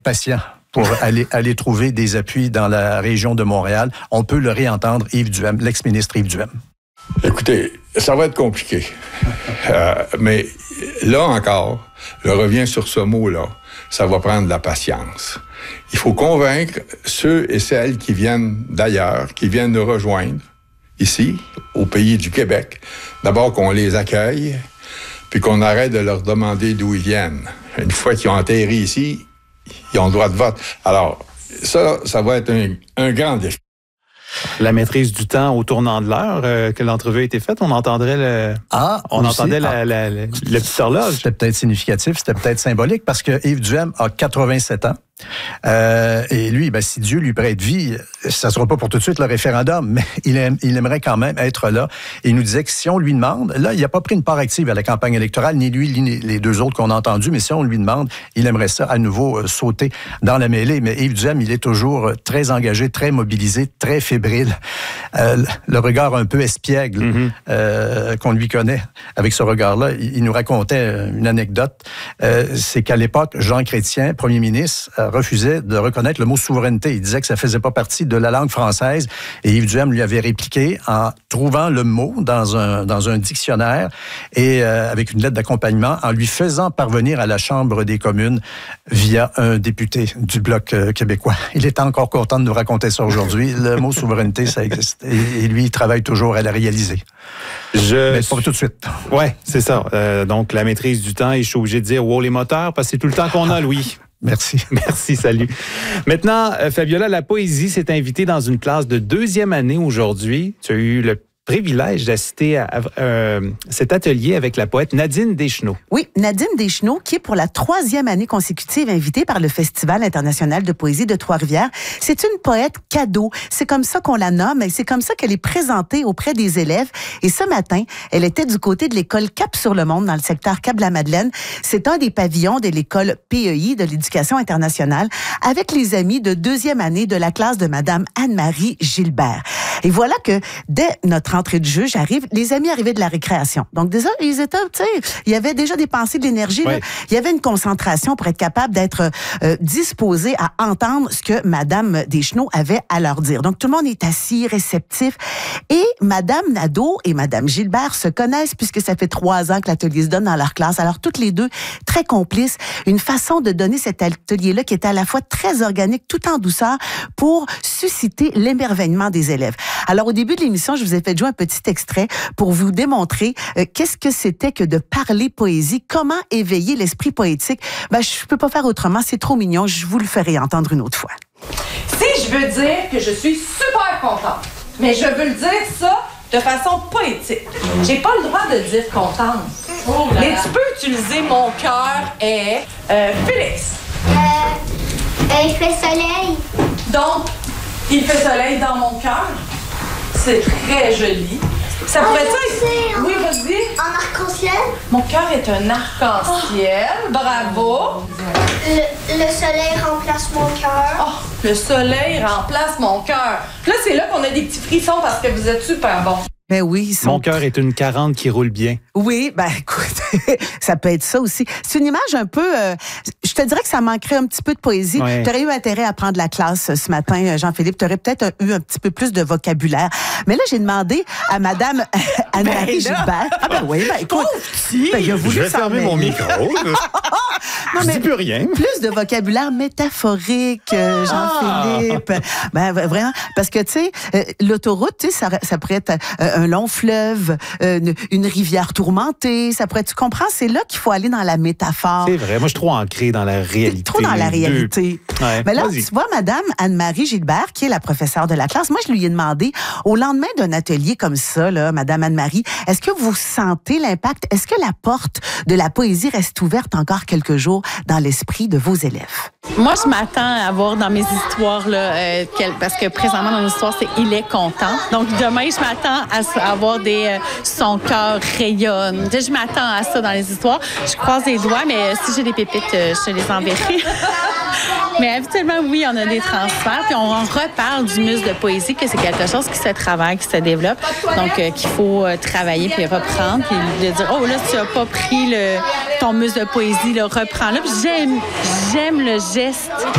patient pour aller trouver des appuis dans la région de Montréal. On peut le réentendre, Yves Duhem, l'ex-ministre Yves Duhem. Écoutez, ça va être compliqué. Mais là encore, je reviens sur ce mot-là. Ça va prendre de la patience. Il faut convaincre ceux et celles qui viennent d'ailleurs, qui viennent nous rejoindre ici, au pays du Québec. D'abord qu'on les accueille, puis qu'on arrête de leur demander d'où ils viennent. Une fois qu'ils ont atterri ici, ils ont le droit de vote. Alors, ça va être un grand défi. La maîtrise du temps au tournant de l'heure que l'entrevue a été faite, on entendait entendait le petit horloge. C'était peut-être significatif, c'était peut-être symbolique parce que Yves Duhem a 87 ans. Et lui, si Dieu lui prête vie, ça ne sera pas pour tout de suite le référendum, mais il aimerait quand même être là. Et il nous disait que si on lui demande, là, il n'a pas pris une part active à la campagne électorale, ni lui, ni les deux autres qu'on a entendus, mais si on lui demande, il aimerait ça à nouveau sauter dans la mêlée. Mais Yves Duhem, il est toujours très engagé, très mobilisé, très fébrile. Le regard un peu espiègle qu'on lui connaît avec ce regard-là, il nous racontait une anecdote. C'est qu'à l'époque, Jean Chrétien, premier ministre, refusait de reconnaître le mot souveraineté. Il disait que ça faisait pas partie de la langue française et Yves Duhem lui avait répliqué en trouvant le mot dans un dictionnaire et avec une lettre d'accompagnement en lui faisant parvenir à la Chambre des communes via un député du Bloc québécois. Il est encore content de nous raconter ça aujourd'hui. Le mot souveraineté, ça existe et lui, il travaille toujours à la réaliser. Mais pas tout de suite. Ouais, c'est ça. Donc, la maîtrise du temps, et je suis obligé de dire « wow, les moteurs » parce que c'est tout le temps qu'on a, Louis. Merci. Merci, salut. Maintenant, Fabiola, la poésie s'est invitée dans une classe de 2e année aujourd'hui. Tu as eu le privilège d'assister à cet atelier avec la poète Nadine Deschenaux. Oui, Nadine Deschenaux, qui est pour la 3e année consécutive invitée par le Festival international de poésie de Trois-Rivières. C'est une poète cadeau. C'est comme ça qu'on la nomme et c'est comme ça qu'elle est présentée auprès des élèves. Et ce matin, elle était du côté de l'école Cap-sur-le-Monde dans le secteur Cap-de-la-Madeleine. C'est un des pavillons de l'école PEI de l'éducation internationale avec les amis de 2e année de la classe de Madame Anne-Marie Gilbert. Et voilà que dès notre entrée de jeu, les amis arrivaient de la récréation. Donc déjà, ils étaient, tu sais, il y avait déjà dépensé de l'énergie. Oui. Là. Il y avait une concentration pour être capable d'être disposé à entendre ce que Madame Deschenaux avait à leur dire. Donc tout le monde est assis, réceptif. Et Madame Nadeau et Madame Gilbert se connaissent puisque ça fait 3 ans que l'atelier se donne dans leur classe. Alors toutes les deux, très complices. Une façon de donner cet atelier-là qui était à la fois très organique, tout en douceur, pour susciter l'émerveillement des élèves. Alors, au début de l'émission, je vous ai fait jouer un petit extrait pour vous démontrer qu'est-ce que c'était que de parler poésie, comment éveiller l'esprit poétique. Je peux pas faire autrement, c'est trop mignon, je vous le ferai entendre une autre fois. Si je veux dire que je suis super contente, mais je veux le dire ça de façon poétique. J'ai pas le droit de dire contente. Mais tu peux utiliser mon cœur et Félix. Il fait soleil. Donc, il fait soleil dans mon cœur. C'est très joli. Ça pourrait être... Oui, vas-y. En arc-en-ciel. Mon cœur est un arc-en-ciel. Bravo. Le soleil remplace mon cœur. Oh, le soleil remplace mon cœur. Là, c'est là qu'on a des petits frissons parce que vous êtes super bons. Ben oui, Mon cœur est une 40 qui roule bien. Oui, écoute, ça peut être ça aussi. C'est une image un peu... je te dirais que ça manquerait un petit peu de poésie. Ouais. Tu aurais eu intérêt à prendre la classe ce matin, Jean-Philippe. Tu aurais peut-être eu un petit peu plus de vocabulaire. Mais là, j'ai demandé à Madame Anne-Marie Gilbert... écoute, il a voulu je vais fermer mon micro. Non, je dis plus rien. Plus de vocabulaire métaphorique, Jean-Philippe. Vraiment, parce que, tu sais, l'autoroute, tu sais, ça pourrait être un long fleuve, une rivière tourmentée, ça pourrait, tu comprends, c'est là qu'il faut aller dans la métaphore. C'est vrai, moi je suis trop ancré dans la réalité. Trop dans la réalité. Ouais, mais là, vas-y. tu vois, Madame Anne-Marie Gilbert, qui est la professeure de la classe, moi je lui ai demandé, au lendemain d'un atelier comme ça, là, Madame Anne-Marie, est-ce que vous sentez l'impact, est-ce que la porte de la poésie reste ouverte encore quelques jours dans l'esprit de vos élèves? Moi, je m'attends à voir dans mes histoires, là, parce que présentement, dans l'histoire, c'est « il est content ». Donc, demain, je m'attends à avoir des « son cœur rayonne ». Je m'attends à ça dans les histoires. Je croise les doigts, mais si j'ai des pépites, je te les enverrai. Mais habituellement, oui, on a des transferts. Puis, on reparle du muscle de poésie, que c'est quelque chose qui se travaille, qui se développe. Donc, qu'il faut travailler, puis reprendre, puis de dire « oh, là, tu n'as pas pris ton muscle de poésie, là, reprends-le ». J'aime le geste